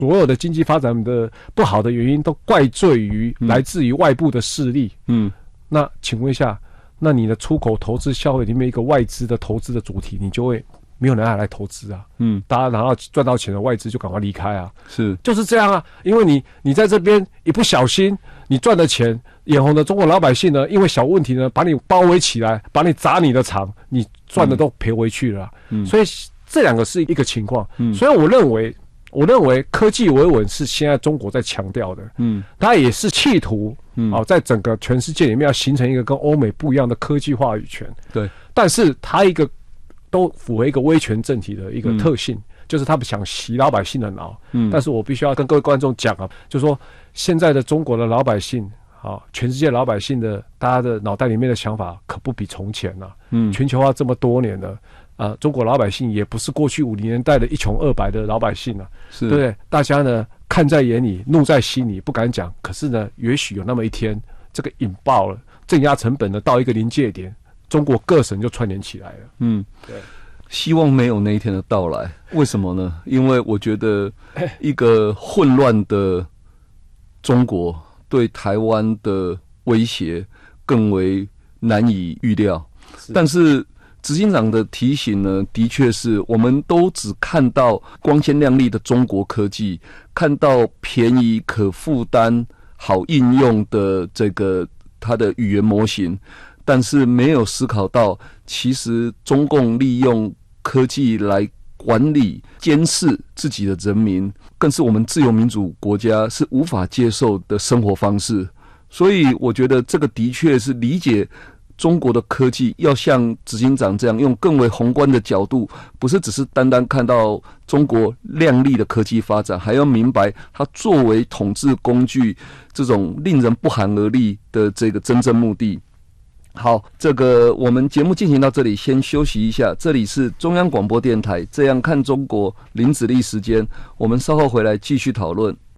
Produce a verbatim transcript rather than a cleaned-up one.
所有的经济发展的不好的原因都怪罪于来自于外部的势力。嗯，那请问一下，那你的出口、投资、消费里面一个外资的投资的主题，你就会没有人来投资啊。嗯，大家拿到赚到钱的外资就赶快离开啊。是，就是这样啊。因为你你在这边一不小心，你赚的钱，眼红的中国老百姓呢，因为小问题呢，把你包围起来，把你砸你的场，你赚的都赔回去了啊。嗯，所以这两个是一个情况。嗯，所以我认为。我认为科技维稳是现在中国在强调的，嗯，它也是企图，嗯，哦，在整个全世界里面要形成一个跟欧美不一样的科技话语权，对，但是它一个都符合一个威权政体的一个特性，嗯，就是他们想洗老百姓的脑，嗯，但是我必须要跟各位观众讲啊，就是说现在的中国的老百姓，啊，全世界老百姓的大家的脑袋里面的想法可不比从前了，嗯，全球化这么多年了。啊，中国老百姓也不是过去五零年代的一穷二白的老百姓了，是，对不对？大家呢看在眼里，怒在心里，不敢讲。可是呢，也许有那么一天，这个引爆了，镇压成本呢到一个临界点，中国各省就串联起来了。嗯，对。 希望没有那一天的到来，为什么呢？因为我觉得一个混乱的中国对台湾的威胁更为难以预料，但是。执行长的提醒呢，的确是我们都只看到光鲜亮丽的中国科技，看到便宜、可负担、好应用的这个它的语言模型，但是没有思考到，其实中共利用科技来管理、监视自己的人民，更是我们自由民主国家是无法接受的生活方式。所以，我觉得这个的确是理解。中国的科技要像执行长这样用更为宏观的角度，不是只是单单看到中国亮丽的科技发展，还要明白它作为统治工具这种令人不寒而栗的这个真正目的。好，这个我们节目进行到这里，先休息一下。这里是中央广播电台《这样看中国》林子立时间，我们稍后回来继续讨论。